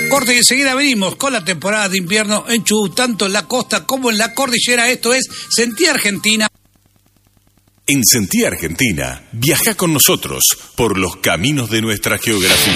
Corte y enseguida venimos con la temporada de invierno en Chubut, tanto en la costa como en la cordillera. Esto es Sentí Argentina. En Sentí Argentina, viaja con nosotros por los caminos de nuestra geografía.